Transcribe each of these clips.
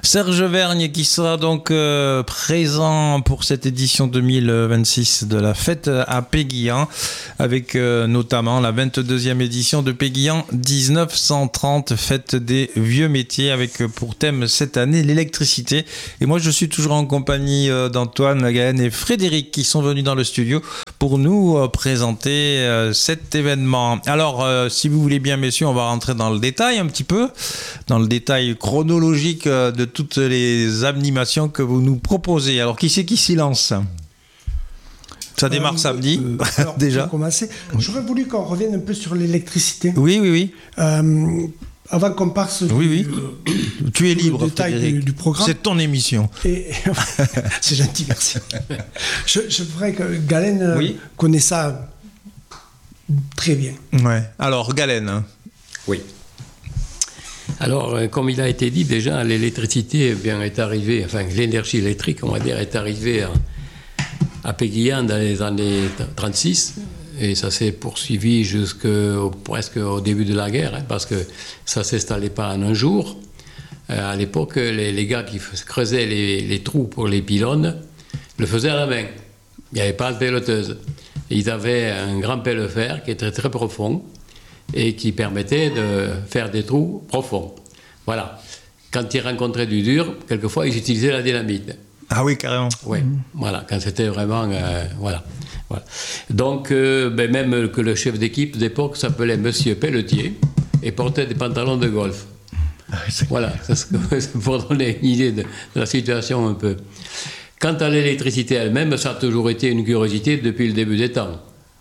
Serge Vergne qui sera donc présent pour cette édition 2026 de la fête à Péguillan, avec notamment la 22e édition de Péguillan 1930, fête des vieux métiers, avec pour thème cette année l'électricité. Et moi je suis toujours en compagnie d'Antoine, Gaël et Frédéric qui sont venus dans le studio pour nous présenter cet événement. Alors si vous voulez bien messieurs, on va rentrer dans le détail un petit peu, dans le détail chronologique de toutes les animations que vous nous proposez. Alors, qui c'est qui s'y lance ? Ça démarre samedi, alors, déjà. Pour commencer, j'aurais voulu qu'on revienne un peu sur l'électricité. Oui. Avant qu'on passe tu es libre, du détail du programme. C'est ton émission. C'est gentil, merci. Je voudrais que Galen connaisse ça très bien. Ouais. Alors, Galen. Oui. Alors, comme il a été dit déjà, l'électricité est arrivée, enfin l'énergie électrique, on va dire, est arrivée à Péguillan dans les années 36, et ça s'est poursuivi presque au début de la guerre, parce que ça ne s'installait pas en un jour. À l'époque, les gars qui creusaient les trous pour les pylônes le faisaient à la main. Il n'y avait pas de pelleteuse. Ils avaient un grand pelle de fer qui était très profond, et qui permettait de faire des trous profonds. Voilà. Quand ils rencontraient du dur, quelquefois, ils utilisaient la dynamite. Ah oui, carrément. Oui, voilà, quand c'était vraiment... voilà. Donc, même que le chef d'équipe d'époque s'appelait Monsieur Pelletier et portait des pantalons de golf. Voilà, c'est pour donner une idée de la situation un peu. Quant à l'électricité elle-même, ça a toujours été une curiosité depuis le début des temps.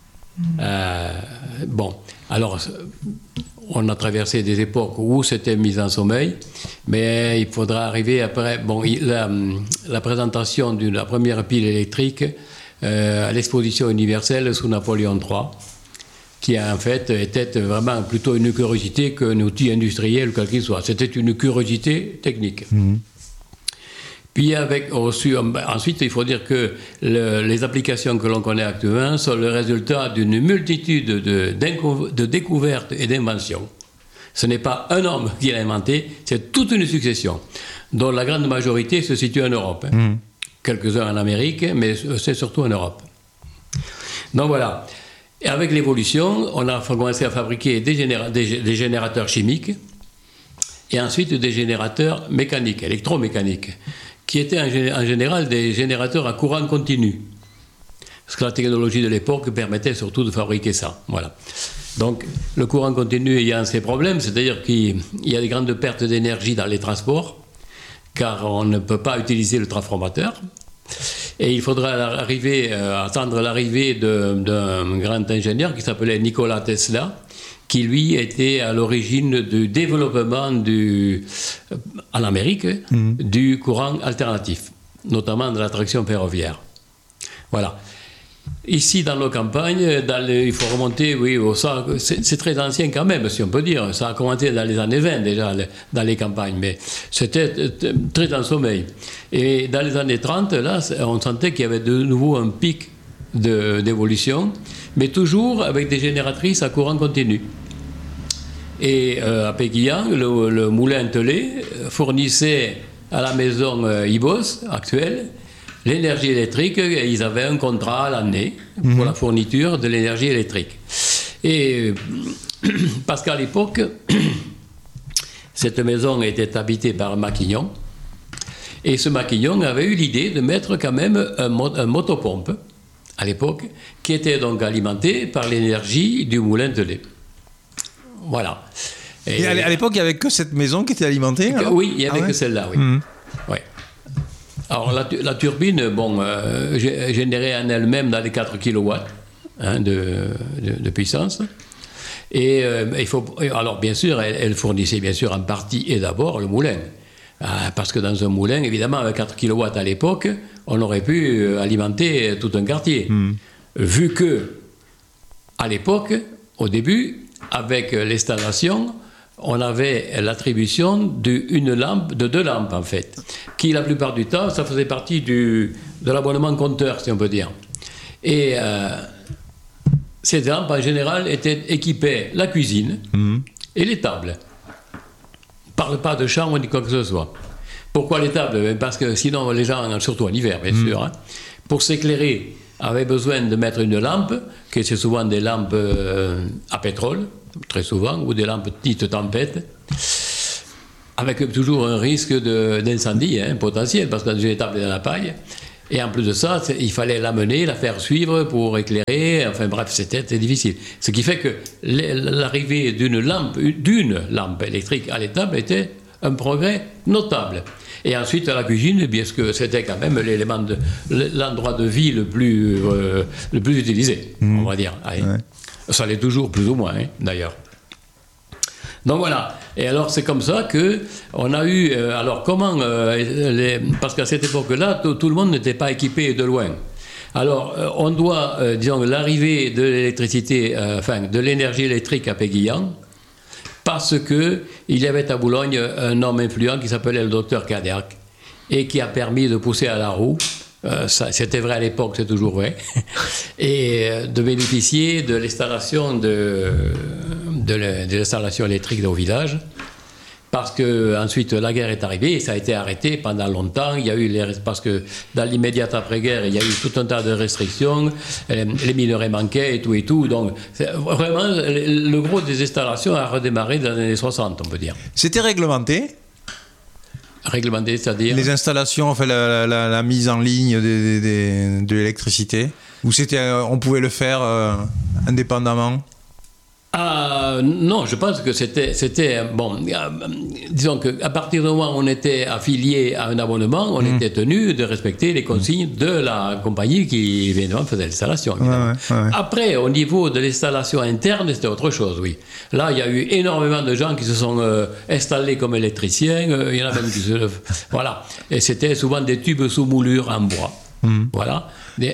Alors, on a traversé des époques où c'était mis en sommeil, mais il faudra arriver après. La présentation de la première pile électrique à l'exposition universelle sous Napoléon III, qui en fait était vraiment plutôt une curiosité qu'un outil industriel, quel qu'il soit. C'était une curiosité technique. Puis ensuite, il faut dire que les applications que l'on connaît actuellement sont le résultat d'une multitude de découvertes et d'inventions. Ce n'est pas un homme qui l'a inventé, c'est toute une succession, dont la grande majorité se situe en Europe. Quelques-uns en Amérique, mais c'est surtout en Europe. Donc voilà. Et avec l'évolution, on a commencé à fabriquer des générateurs chimiques et ensuite des générateurs mécaniques, électromécaniques, qui étaient en général des générateurs à courant continu. Parce que la technologie de l'époque permettait surtout de fabriquer ça. Voilà. Donc, le courant continu ayant ses problèmes, c'est-à-dire qu'il y a des grandes pertes d'énergie dans les transports, car on ne peut pas utiliser le transformateur. Et il faudra attendre l'arrivée d'un grand ingénieur qui s'appelait Nikola Tesla, qui lui était à l'origine du développement en Amérique du courant alternatif, notamment de la traction ferroviaire. Voilà. Ici, dans nos campagnes, il faut remonter, c'est très ancien quand même, si on peut dire. Ça a commencé dans les années 20 déjà, dans les campagnes, mais c'était très en sommeil. Et dans les années 30, là, on sentait qu'il y avait de nouveau un pic d'évolution, mais toujours avec des génératrices à courant continu. Et à Péguillan, le moulin Tellet fournissait à la maison Ibos actuelle l'énergie électrique, et ils avaient un contrat à l'année pour la fourniture de l'énergie électrique. Et parce qu'à l'époque, cette maison était habitée par un maquignon, et ce maquignon avait eu l'idée de mettre quand même un motopompe, à l'époque, qui était donc alimenté par l'énergie du moulin Tellet. Voilà. Et à l'époque, il n'y avait que cette maison qui était alimentée, alors ? Oui, il n'y avait que celle-là, oui. Ouais. Alors, la turbine, générait en elle-même dans les 4 kW de puissance. Et alors, bien sûr, elle fournissait bien sûr en partie et d'abord le moulin. Parce que dans un moulin, évidemment, avec 4 kW à l'époque, on aurait pu alimenter tout un quartier. Vu que, à l'époque, au début, avec l'installation, on avait l'attribution de 2 lampes, en fait, qui, la plupart du temps, ça faisait partie de l'abonnement compteur, si on peut dire. Et ces lampes, en général, équipaient la cuisine et les tables. On ne parle pas de chambre ni quoi que ce soit. Pourquoi l'étable? Parce que sinon, les gens, surtout en hiver, bien sûr, hein, pour s'éclairer, avaient besoin de mettre une lampe, qui c'est souvent des lampes à pétrole, très souvent, ou des lampes petites tempêtes, avec toujours un risque d'incendie potentiel, parce que dans une étable dans la paille. Et en plus de ça, il fallait l'amener, la faire suivre pour éclairer, enfin bref, c'était difficile. Ce qui fait que l'arrivée d'une lampe électrique à l'étable était un progrès notable. Et ensuite, à la cuisine, parce que c'était quand même l'endroit de vie le plus utilisé, on va dire. Ouais. Ça l'est toujours, plus ou moins, d'ailleurs. Donc voilà. Et alors, c'est comme ça qu'on a eu... alors, comment... parce qu'à cette époque-là, tout le monde n'était pas équipé de loin. Alors, on doit, disons, l'arrivée de l'électricité, de l'énergie électrique à Péguillan, parce qu'il y avait à Boulogne un homme influent qui s'appelait le docteur Cadillac et qui a permis de pousser à la roue, c'était vrai à l'époque, c'est toujours vrai, et de bénéficier de l'installation de l'installation électrique dans le village. Parce que ensuite la guerre est arrivée et ça a été arrêté pendant longtemps. Il y a eu parce que dans l'immédiate après-guerre, il y a eu tout un tas de restrictions, les minerais manquaient et tout. Donc vraiment, le gros des installations a redémarré dans les années 60, on peut dire. C'était réglementé? Réglementé, c'est-à-dire les installations, enfin la mise en ligne de l'électricité, ou on pouvait le faire indépendamment? Non, je pense que c'était bon. Disons qu'à partir du moment où on était affilié à un abonnement, on était tenu de respecter les consignes de la compagnie qui évidemment faisait l'installation. Ouais. Après, au niveau de l'installation interne, c'était autre chose, oui. Là, il y a eu énormément de gens qui se sont installés comme électriciens. Il y en a même qui voilà. Et c'était souvent des tubes sous moulure en bois. Voilà.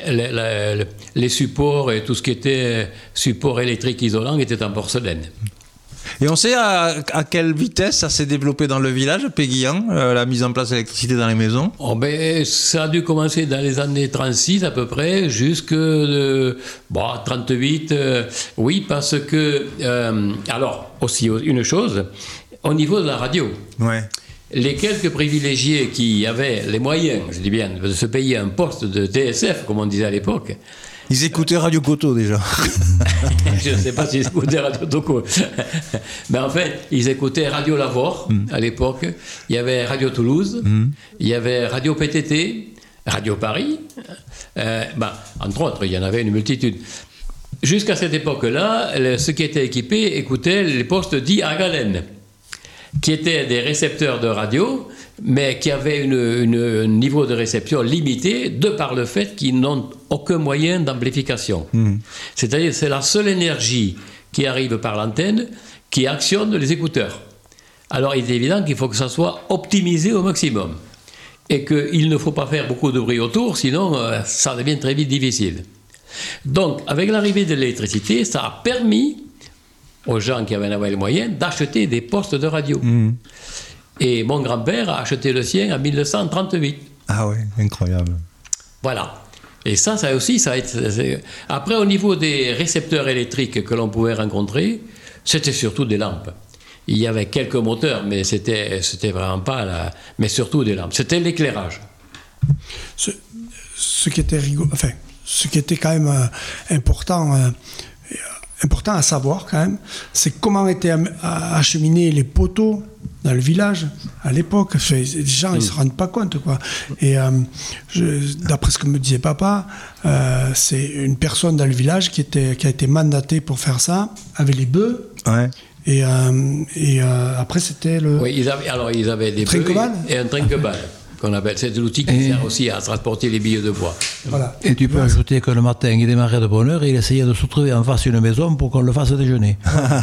Les supports et tout ce qui était support électrique isolant était en porcelaine. Et on sait à quelle vitesse ça s'est développé dans le village, Péguillan, la mise en place de l'électricité dans les maisons? Ça a dû commencer dans les années 36 à peu près, jusque 38. Oui, parce que... alors, aussi une chose, au niveau de la radio... Ouais. Les quelques privilégiés qui avaient les moyens, je dis bien, de se payer un poste de TSF, comme on disait à l'époque. Ils écoutaient Radio Coteau déjà. Je ne sais pas s'ils écoutaient Radio Coteau. Mais en fait, ils écoutaient Radio Lavore à l'époque. Il y avait Radio Toulouse, il y avait Radio PTT, Radio Paris. Entre autres, il y en avait une multitude. Jusqu'à cette époque-là, ceux qui étaient équipés écoutaient les postes dits à galène, qui étaient des récepteurs de radio, mais qui avaient un niveau de réception limité de par le fait qu'ils n'ont aucun moyen d'amplification. C'est-à-dire c'est la seule énergie qui arrive par l'antenne qui actionne les écouteurs. Alors il est évident qu'il faut que ça soit optimisé au maximum et qu'il ne faut pas faire beaucoup de bruit autour, sinon ça devient très vite difficile. Donc avec l'arrivée de l'électricité, ça a permis aux gens qui avaient les moyens d'acheter des postes de radio. Et mon grand-père a acheté le sien en 1938. Ah ouais, incroyable. Voilà. Et ça aussi, ça a été... Après, au niveau des récepteurs électriques que l'on pouvait rencontrer, c'était surtout des lampes. Il y avait quelques moteurs, mais c'était vraiment pas... Mais surtout des lampes. C'était l'éclairage. Ce qui était ce qui était quand même important à savoir quand même, c'est comment étaient acheminés les poteaux dans le village à l'époque. Les gens ils se rendent pas compte quoi. Et d'après ce que me disait papa, c'est une personne dans le village qui a été mandatée pour faire ça avec les bœufs. Ouais. Et après c'était le. Oui, ils avaient des bœufs et un trinqueball. Qu'on appelle. C'est l'outil qui sert aussi à transporter les billes de bois. Voilà. Et tu peux ajouter que le matin, il démarrait de bonne heure et il essayait de se trouver en face d'une maison pour qu'on le fasse déjeuner.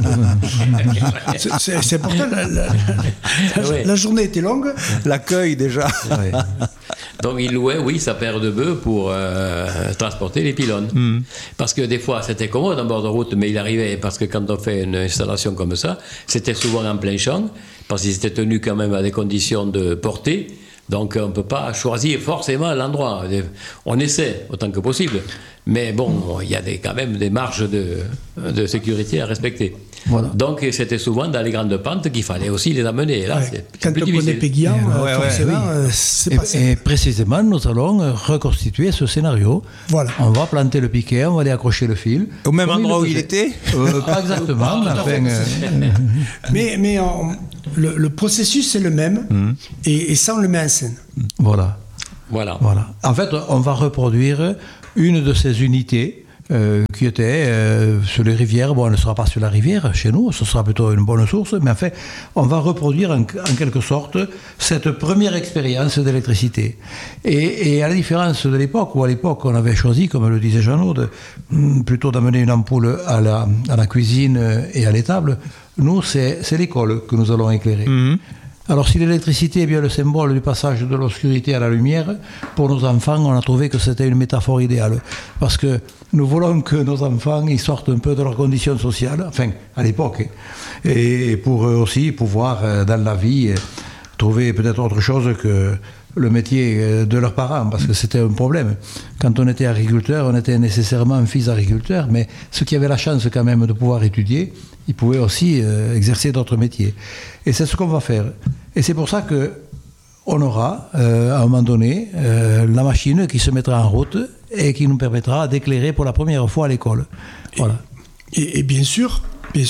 C'est important. La journée était longue. L'accueil déjà. Ouais. Donc il louait, sa paire de bœufs pour transporter les pylônes. Parce que des fois, c'était commode en bord de route, mais il arrivait, parce que quand on fait une installation comme ça, c'était souvent en plein champ, parce qu'ils étaient tenus quand même à des conditions de portée. Donc on ne peut pas choisir forcément l'endroit. On essaie autant que possible. Mais bon, il y a quand même des marges de sécurité à respecter. Voilà. Donc c'était souvent dans les grandes pentes qu'il fallait aussi les amener. Là, Ouais. c'est Quand plus on connaît difficile. Péguian, forcément, c'est pas simple. Et précisément, nous allons reconstituer ce scénario. Voilà. On va planter le piquet, on va aller accrocher le fil. Au même Comme endroit où le il faisait. était Pas exactement, mais enfin, Mais le processus est le même et ça, on le met en scène. voilà. Voilà. En fait, on va reproduire une de ces unités qui était sur les rivières. Bon, elle ne sera pas sur la rivière chez nous, ce sera plutôt une bonne source, mais en fait, on va reproduire en quelque sorte cette première expérience d'électricité. Et à la différence de l'époque, où à l'époque on avait choisi, comme le disait Jeannot, plutôt d'amener une ampoule à la cuisine et à l'étable, nous, c'est l'école que nous allons éclairer. Alors, si l'électricité est bien le symbole du passage de l'obscurité à la lumière, pour nos enfants, on a trouvé que c'était une métaphore idéale. Parce que nous voulons que nos enfants ils sortent un peu de leur condition sociale, enfin, à l'époque, et pour eux aussi pouvoir, dans la vie, trouver peut-être autre chose que le métier de leurs parents, parce que c'était un problème. Quand on était agriculteur, on était nécessairement un fils d'agriculteur, mais ceux qui avaient la chance quand même de pouvoir étudier, ils pouvaient aussi exercer d'autres métiers. Et c'est ce qu'on va faire. Et c'est pour ça qu'on aura, à un moment donné, la machine qui se mettra en route et qui nous permettra d'éclairer pour la première fois à l'école. Voilà. Et bien sûr,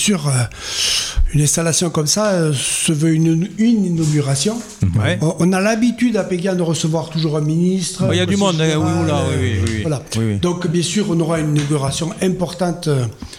une installation comme ça se veut une inauguration. Ouais. On a l'habitude à Péguian de recevoir toujours un ministre. Il y a du monde, général, oui. Voilà. Oui. Donc bien sûr, on aura une inauguration importante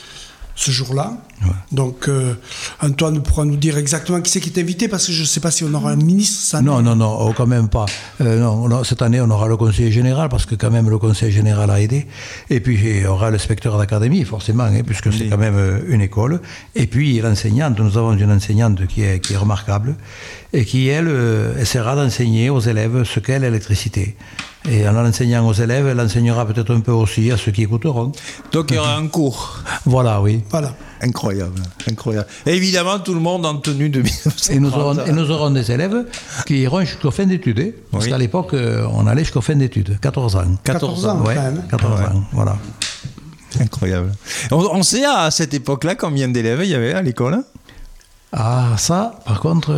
ce jour-là. Ouais. Donc Antoine pourra nous dire exactement qui c'est qui est invité, parce que je ne sais pas si on aura un ministre. Ça Non, oh, quand même pas. Non, cette année, on aura le conseiller général, parce que quand même le conseiller général a aidé. Et puis, il y aura l'inspecteur d'académie, forcément, puisque c'est quand même une école. Et puis, l'enseignante, nous avons une enseignante qui est remarquable, et qui, elle, essaiera d'enseigner aux élèves ce qu'est l'électricité. Et en l'enseignant aux élèves, elle enseignera peut-être un peu aussi à ceux qui écouteront. Donc il y aura un cours. Voilà, oui. Voilà. Incroyable. Et évidemment, tout le monde en tenue de 1930. Et nous aurons des élèves qui iront jusqu'aux fins d'études. Parce Oui. qu'à l'époque, on allait jusqu'aux fins d'études. 14 ans. 14 ans, Ouais, quand même. 14 ans, voilà. Incroyable. On sait à cette époque-là combien d'élèves il y avait à l'école? Ah, ça, par contre,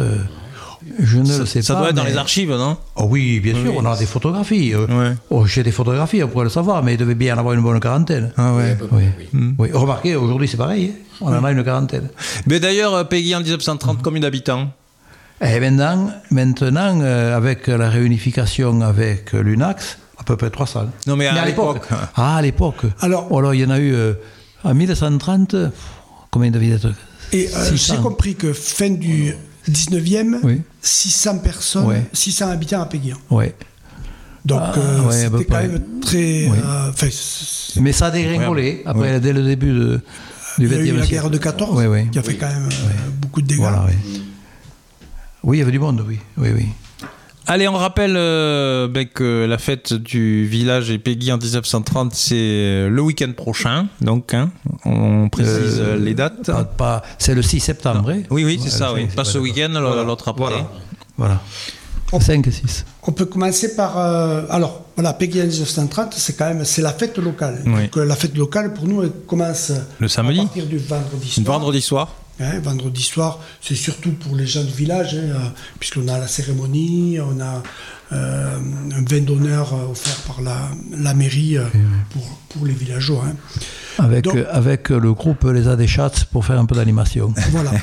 je ne le sais pas. Ça doit être dans mais- les archives, non? Oh oui, bien sûr, on a des photographies. Ouais. Oh, j'ai des photographies, on pourrait le savoir, mais il devait bien en avoir une bonne quarantaine. Ah ouais. Oui. Oui. Oui. Remarquez, aujourd'hui c'est pareil, on en a une quarantaine. Mais d'ailleurs, Péguian en 1930, combien d'habitants? Et maintenant, avec la réunification avec l'UNAX, à peu près 300. Non, mais à l'époque. Ah, à l'époque. Alors- Oh là, il y en a eu en 1930, combien d'habitants? Et 600. j'ai compris que fin du 19e, Oui. 600 personnes, Ouais. 600 habitants à Péguian. Ouais. Donc Ah, ouais, à peu c'était quand près. même très... Oui. Mais Mais ça a dégringolé, après, dès le début du il y a 20e eu siècle. la guerre de 14 Oui, oui. qui a fait quand même beaucoup de dégâts. Voilà, oui. Oui, il y avait du monde, oui. Oui. Allez, on rappelle que la fête du village et Péguy en 1930, c'est le week-end prochain. Donc, on précise les dates. C'est le 6 septembre. hein. Oui, c'est Ouais, ça, le oui. 5, Pas c'est ce pas week-end, l'autre après. Voilà. 5 et 6. On peut commencer par... alors, voilà, Péguy en 1930, c'est la fête locale. Oui. Donc la fête locale, pour nous, elle commence Le samedi. à partir du vendredi soir. Vendredi soir. Vendredi soir, c'est surtout pour les gens du village, puisqu'on a la cérémonie, on a un vin d'honneur offert par la mairie pour les villageois. hein. Avec le groupe Les Adéchats pour faire un peu d'animation. Voilà.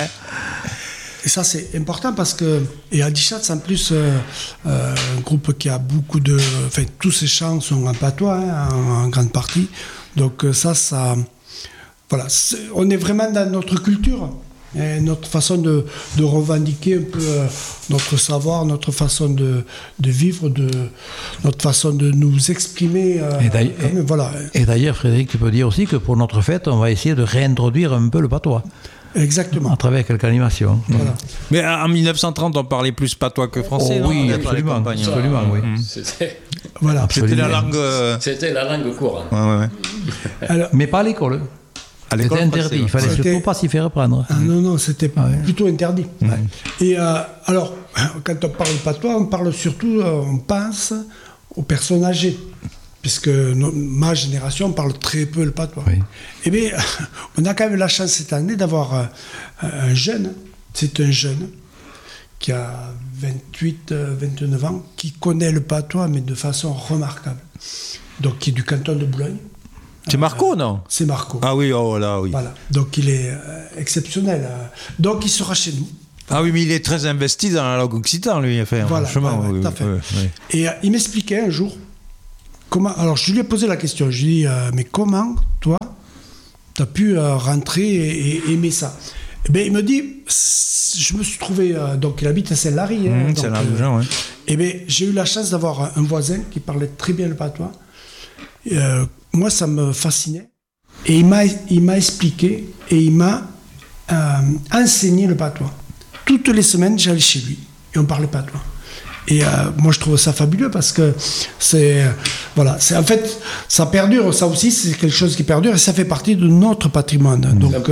Et ça, c'est important parce que, et Adichat, c'est en plus un groupe qui a beaucoup de. Enfin, tous ces chants sont en patois, en grande partie. Donc, ça. Voilà, on est vraiment dans notre culture, et notre façon de revendiquer un peu notre savoir, notre façon de vivre, notre façon de nous exprimer. Voilà. Et d'ailleurs, Frédéric, tu peux dire aussi que pour notre fête, on va essayer de réintroduire un peu le patois. Exactement. À travers quelques animations. Voilà. Mais en 1930, on parlait plus patois que français. Oh, oui, non, dans les absolument. campagnes. Absolument, oui. Voilà. C'était la langue. C'était la langue courante. Ouais. Alors, Mais pas à l'école. À l'école C'était interdit. Il fallait C'était- surtout pas s'y faire prendre. non, c'était plutôt interdit. Et alors, quand on parle patois, on parle surtout, on pense aux personnes âgées. puisque ma génération parle très peu le patois. Oui. Eh bien, on a quand même la chance cette année d'avoir un jeune, c'est un jeune, qui a 28, 29 ans, qui connaît le patois, mais de façon remarquable. Donc, qui est du canton de Boulogne. C'est Marco, non? C'est Marco. Ah oui, oh là, oui. Voilà. Donc, il est exceptionnel. Donc, il sera chez nous. Ah oui, mais il est très investi dans la langue occitane, lui, Voilà, franchement. ouais, tout à fait. Et il m'expliquait un jour comment. Alors, je lui ai posé la question. Je lui ai dit, mais comment, toi, tu as pu rentrer et aimer ça? Eh bien, il me dit, je me suis trouvé. Donc, il habite à Saint-Lary. C'est là, ouais. Eh bien, j'ai eu la chance d'avoir un voisin qui parlait très bien le patois. Moi, ça me fascinait. Et il m'a expliqué et il m'a enseigné le patois. Toutes les semaines, j'allais chez lui et on parlait patois. Et moi, je trouve ça fabuleux parce que en fait, ça perdure. Ça aussi, c'est quelque chose qui perdure et ça fait partie de notre patrimoine. Donc,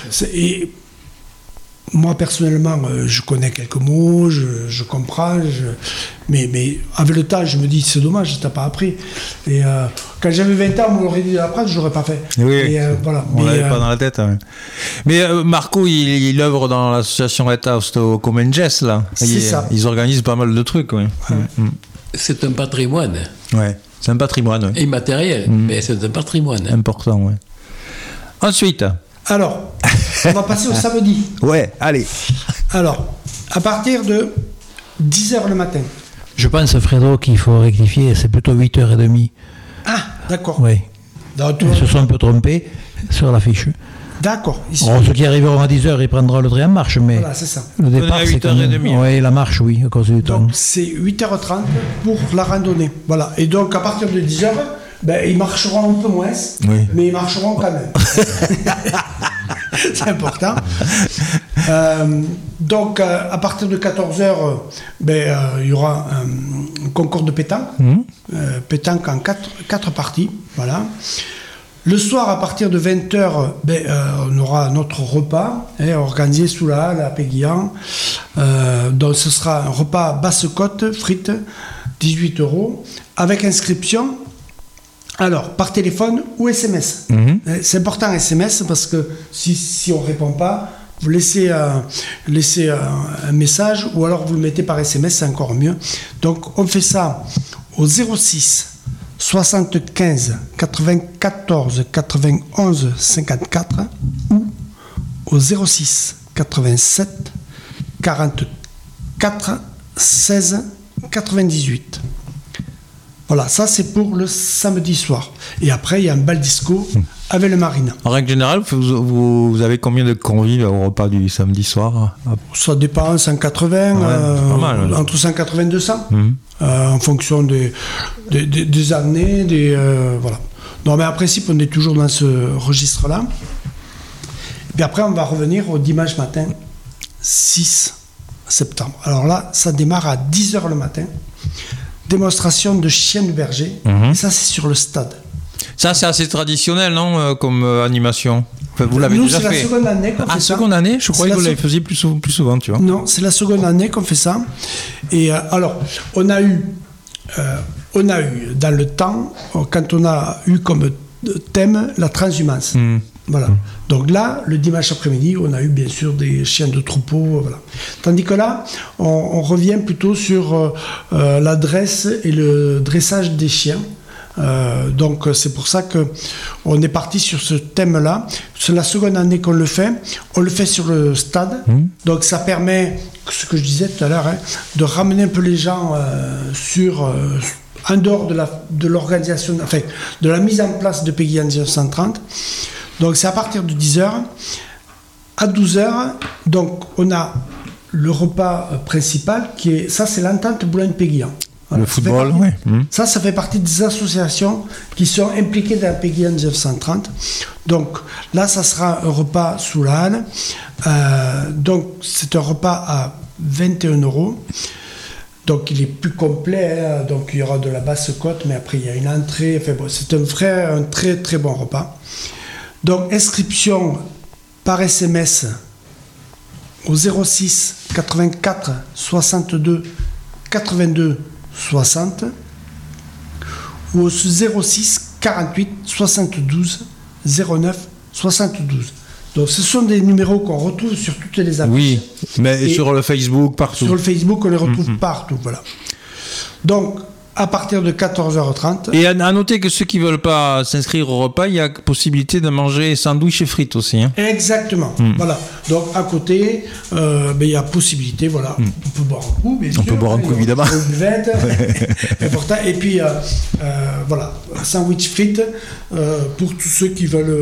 moi, personnellement, je connais quelques mots, je comprends, mais avec le temps, je me dis, c'est dommage, t'as pas appris. Et quand j'avais 20 ans, on m'aurait dit d'apprendre, je l'aurais pas fait. Oui, et, voilà. On l'avait pas dans la tête. Ouais. Mais Marco, il œuvre dans l'association Retaust au Comenges, là. C'est ça. Ils organisent pas mal de trucs, oui. C'est un patrimoine. Ouais, c'est un patrimoine. Ouais. Immatériel, mais c'est un patrimoine. Important, ouais. Ensuite. Alors, on va passer au samedi. Ouais, allez. Alors, à partir de 10h le matin. Je pense, Fredo, qu'il faut rectifier, c'est plutôt 8h30. Ah, d'accord. Oui. Donc, Ils se sont un peu trompés sur la fiche. D'accord. Ceux qui arriveront à 10h, ils prendront le train en marche, mais Voilà, c'est ça. le départ, à c'est quand même... 8h30. Oui, la marche, oui, à cause du temps. Donc, c'est 8h30 pour la randonnée. Voilà. Et donc, à partir de 10h, ils marcheront un peu moins, mais ils marcheront quand même. C'est important. Donc, à partir de 14h, il y aura un concours de pétanque. Pétanque en 4 parties. Voilà. Le soir, à partir de 20h, on aura notre repas organisé sous la halle à Péguillan. Donc, ce sera un repas basse-côte, frites, 18 €, avec inscription. Alors, par téléphone ou SMS. C'est important SMS parce que si on ne répond pas, vous laissez un message ou alors vous le mettez par SMS, c'est encore mieux. Donc, on fait ça au 06 75 94 91 54 ou au 06 87 44 16 98. Voilà, ça c'est pour le samedi soir. Et après, il y a un bal disco avec le Marina. En règle générale, vous avez combien de convives au repas du samedi soir? Ça dépend, 180, pas mal, ouais. Entre 180 et 200, en fonction des années. Voilà. Non, mais en principe, on est toujours dans ce registre-là. Et puis après, on va revenir au dimanche matin, 6 septembre. Alors là, ça démarre à 10h le matin. Démonstration de chiens de berger. Et ça, c'est sur le stade. Ça, c'est assez traditionnel, non, comme animation. Enfin, vous l'avez déjà fait. C'est la seconde année qu'on fait ça. Seconde année? Je croyais que vous l'avez fait plus souvent, tu vois. Non, c'est la seconde année qu'on fait ça. Et alors, on a eu dans le temps, quand on a eu comme thème la transhumance. Voilà. Donc là, le dimanche après-midi, on a eu bien sûr des chiens de troupeau. Voilà. Tandis que là, on revient plutôt sur la dresse et le dressage des chiens. Donc c'est pour ça qu'on est parti sur ce thème-là. C'est la seconde année qu'on le fait. On le fait sur le stade. Donc ça permet, ce que je disais tout à l'heure, de ramener un peu les gens en dehors de l'organisation, enfin de la mise en place de Péguillan 1930. Donc c'est à partir de 10h. À 12h, donc on a le repas principal ça c'est l'entente Boulogne-Péguillan. Voilà, le football, oui. Ça fait partie des associations qui sont impliquées dans Péguillan 1930. Donc là, ça sera un repas sous la halle. Donc c'est un repas à 21 €. Donc il est plus complet. Donc il y aura de la basse côte, mais après il y a une entrée. Enfin, bon, c'est un très très bon repas. Donc, inscription par SMS au 06 84 62 82 60 ou au 06 48 72 09 72. Donc ce sont des numéros qu'on retrouve sur toutes les affiches. Oui, mais sur le Facebook, partout. Sur le Facebook, on les retrouve partout, voilà. Donc, à partir de 14h30. Et à noter que ceux qui ne veulent pas s'inscrire au repas, il y a possibilité de manger sandwich et frites aussi. Hein. Exactement. Voilà. Donc à côté, il y a possibilité, voilà. On peut boire un coup, bien sûr. On peut boire un coup, évidemment. Une buvette, important. Et puis, voilà, sandwich frites pour tous ceux qui veulent